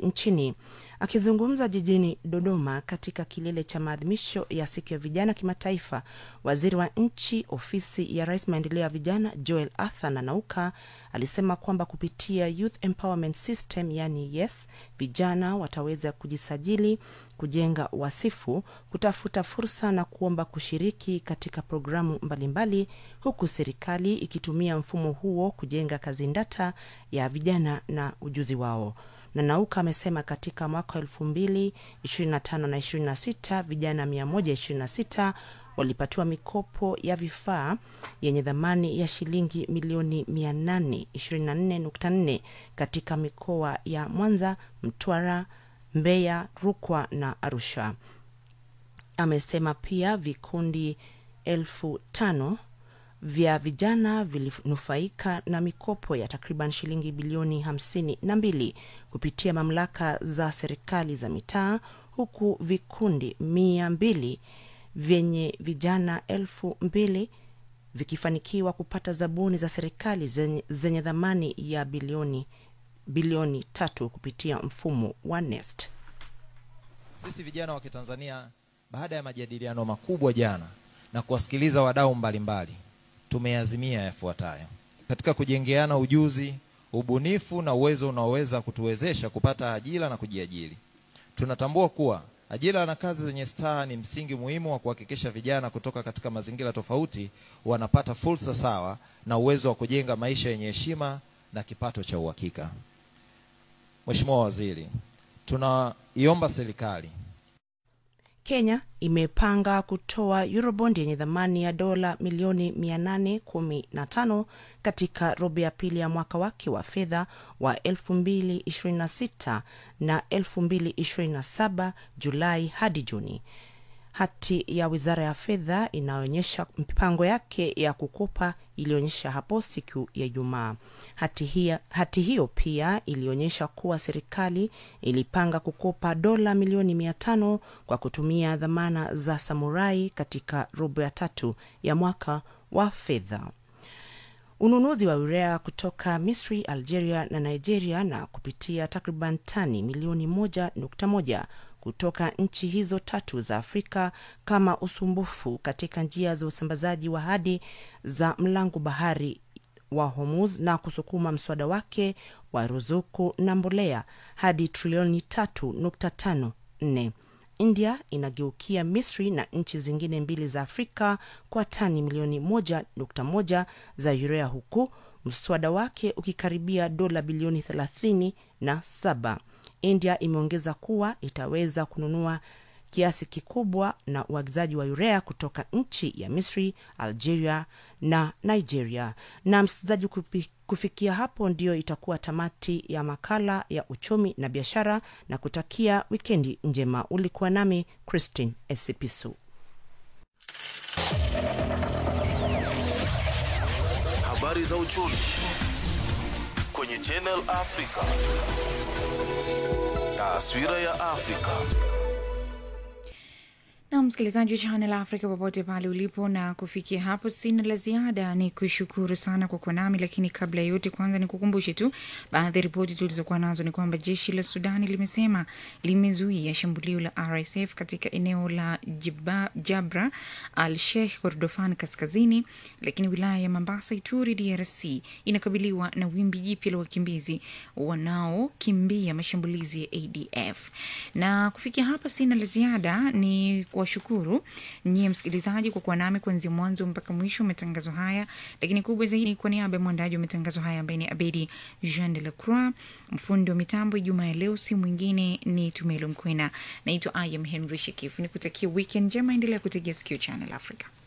nchini. Akizungumza jijini Dodoma katika kilele cha maadhimisho ya siku ya vijana kimataifa, waziri wa nchi ofisi ya Rais maendeleo ya vijana Joel Arthur Nanauka alisema kwamba kupitia Youth Empowerment System yani YES, vijana wataweza kujisajili, kujenga wasifu, kutafuta fursa na kuomba kushiriki katika programu mbalimbali, huku serikali ikitumia mfumo huo kujenga kazindata ya vijana na ujuzi wao. Nanauka amesema katika mwaka 2025 na 26 vijana 126 walipatiwa mikopo ya vifaa yenye dhamani ya shilingi milioni 824.4 katika mikoa ya Mwanza, Mtwara, Mbeya, Rukwa na Arusha. Amesema pia vikundi 5,000 vya vijana vilinufaika na mikopo ya takriban shilingi bilioni 52 kupitia mamlaka za serikali za mitaa, huku vikundi 200 vyenye vijana 2,000 vikifanikiwa kupata zabuni za serikali zenye dhamani ya bilioni 3 kupitia mfumo wa NeST. Sisi vijana wa Kitanzania, baada ya majadiliano makubwa jana na kuwasikiliza wadau mbalimbali, tumeazimia yafuatayo: katika kujengeana ujuzi, ubunifu na uwezo unaoweza kutuwezesha kupata ajira na kujiajiri. Tunatambua kuwa ajira na kazi zenye staha ni msingi muhimu wa kuhakikisha vijana kutoka katika mazingira tofauti wanapata fursa sawa na uwezo wa kujenga maisha yenye heshima na kipato cha uhakika. Mheshimiwa Waziri, tunaiomba serikali. Kenya imepanga kutoa Eurobond yenye dhamani ya dola milioni 815 katika robo ya pili ya mwaka wake wa fedha wa 2026 na 2027 Julai hadi Juni. Hati ya Wizara ya Fedha inaonyesha mpango yake ya kukopa ilionyesha hapo siku ya Ijumaa. Hati hiyo pia ilionyesha kuwa serikali ilipanga kukopa dola milioni 500 kwa kutumia dhamana za Samurai katika robo ya tatu ya mwaka wa fedha. Ununuzi wa urea kutoka Misri, Algeria na Nigeria na kupitia takriban tani milioni 1.1 kutoka nchi hizo tatu za Afrika kama usumbufu katika njia za usambazaji wa hadi za mlango bahari wa Hormuz na kusukuma mswada wake wa ruzuku na mbolea hadi trilioni 3.54. India inageukia Misri na nchi zingine mbili za Afrika kwa tani milioni 1.1 za urea, huku mswada wake ukikaribia dola bilioni 37. India imeongeza kuwa itaweza kununua kiasi kikubwa na uagizaji wa urea kutoka nchi ya Misri, Algeria na Nigeria. Na msikilizaji, kufikia hapo ndio itakuwa tamati ya makala ya uchumi na biashara, na kutakia wikendi njema. Ulikuwa nami Christine Esipisu. Habari za uchumi kwenye Channel Africa. Taswira ya Afrika. Na msikilizaji wa Channel Africa popote pale ulipo, na kufikia hapo sina la ziada, ni kushukuru sana kwa kuwa nami. Lakini kabla yote, kwanza ni kukumbushe tu baadhi ya ripoti tulizokuwa nazo. Ni kwamba jeshi la Sudani limesema limezuia shambulio la RSF katika eneo la Jabra al-Sheikh Kordofan kaskazini, lakini wilaya ya Mombasa, Ituri, DRC inakabiliwa na wimbi jipya la wakimbizi wanaokimbia mashambulizi ya ADF. Na kufikia hapa sina la ziada, ni kuwashukuru nyie msikilizaji kwa kuwa nami kuanzia mwanzo mpaka mwisho wa matangazo haya. Lakini kubwa zaidi, kwa niaba ya mwandaji wa matangazo haya ambaye ni Abedi Jean de la Croix, mfundi wa mitambo Ijumaa ya leo si mwingine ni Tumelo Mkwena. Naitwa I am Henry Shekifu. Nikutakia weekend njema, endelea kutegea sikio Channel Africa.